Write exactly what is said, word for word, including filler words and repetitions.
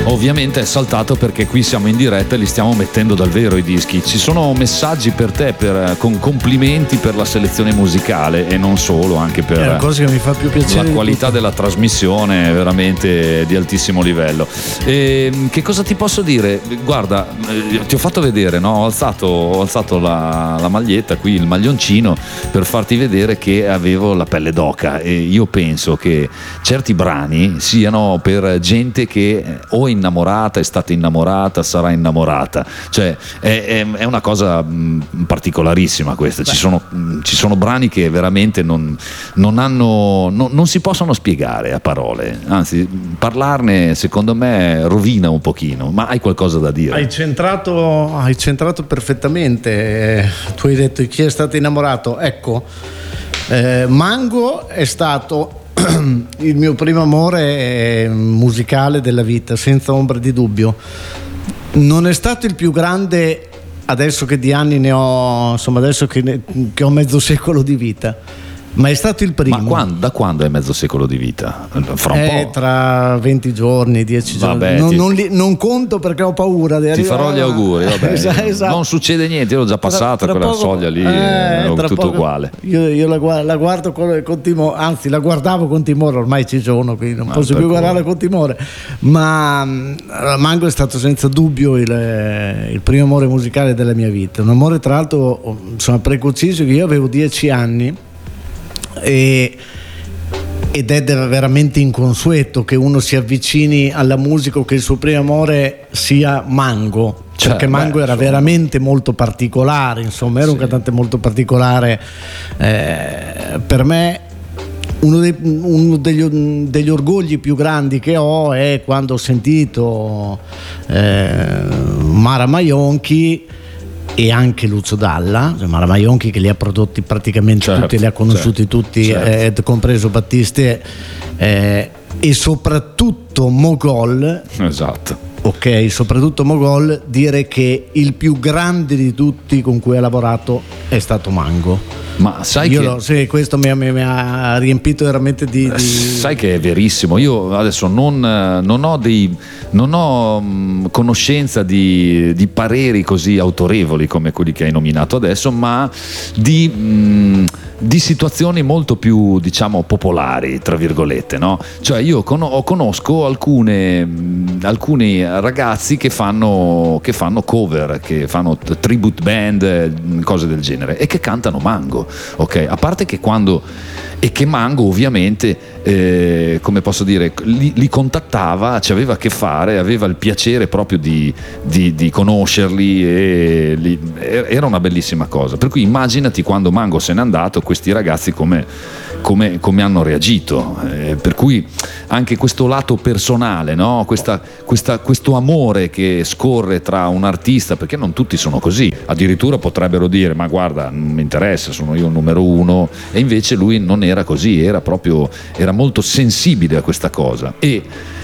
ovviamente è saltato perché qui siamo in diretta e li stiamo mettendo dal vero i dischi. Ci sono messaggi per te, per, con complimenti per la selezione musicale e non solo, anche per è una cosa che mi fa più piacere, la qualità della trasmissione, veramente di altissimo livello. E che cosa ti posso dire? Guarda, ti ho fatto vedere, no? Ho alzato, ho alzato la, la maglietta qui, il maglioncino, per farti vedere che avevo la pelle d'oca, e io penso che certi brani siano per gente che o è innamorata, è stata innamorata, sarà innamorata, cioè è, è, è una cosa mh, particolarissima questa. Ci sono, mh, ci sono brani che veramente non, non hanno, no, non si possono spiegare a parole, anzi parlarne secondo me rovina un pochino. Ma hai qualcosa da dire? Hai centrato, hai centrato perfettamente. Tu hai detto chi è stato innamorato, ecco, eh, Mango è stato il mio primo amore musicale della vita, senza ombra di dubbio. Non è stato il più grande, adesso che di anni ne ho, insomma adesso che, ne, che ho mezzo secolo di vita, ma è stato il primo. Ma quando, da quando è mezzo secolo di vita? Fra un eh, po'? Tra venti giorni, dieci Vabbè, giorni. Non, ti... non, li, non conto perché ho paura di ti farò gli auguri, vabbè. esatto. Non succede niente, io l'ho già passata tra, tra quella poco, soglia lì, eh, è tutto poco, uguale. Io, io la, la guardo con, con timore, anzi la guardavo con timore, ormai ci sono, quindi non ma posso più guardarla con timore. Ma Mango è stato senza dubbio il, il primo amore musicale della mia vita. Un amore tra l'altro, insomma, precocisio, che io avevo dieci anni. E, ed è veramente inconsueto che uno si avvicini alla musica o che il suo primo amore sia Mango, cioè, perché Mango beh, era insomma. veramente molto particolare, insomma era sì. un cantante molto particolare. Eh, per me uno, dei, uno degli, degli orgogli più grandi che ho è quando ho sentito eh, Mara Maionchi e anche Lucio Dalla, Mara Maionchi che li ha prodotti praticamente certo, tutti, li ha conosciuti certo, tutti, certo. eh, compreso Battiste, eh, e soprattutto Mogol. Esatto. Ok, soprattutto Mogol, dire che il più grande di tutti con cui ha lavorato è stato Mango. Ma sai io che lo, sì, questo mi ha, mi ha riempito veramente di, di... Sai che è verissimo. Io adesso non, non ho dei non ho mh, conoscenza di, di pareri così autorevoli come quelli che hai nominato adesso, ma di mh, di situazioni molto più, diciamo, popolari, tra virgolette, no? Cioè io con- conosco alcune mh, alcuni ragazzi che fanno che fanno cover, che fanno tribute band, cose del genere, e che cantano Mango. Ok, a parte che quando e che Mango ovviamente eh, come posso dire li, li contattava, ci aveva a che fare, aveva il piacere proprio di, di, di conoscerli, e li, era una bellissima cosa. Per cui immaginati quando Mango se n'è andato, questi ragazzi come, come, come hanno reagito, eh, per cui anche questo lato personale, no? questa, questa, questo amore che scorre tra un artista, perché non tutti sono così, addirittura potrebbero dire ma guarda non mi interessa, sono io il numero uno, e invece lui non era così, era proprio era molto sensibile a questa cosa. E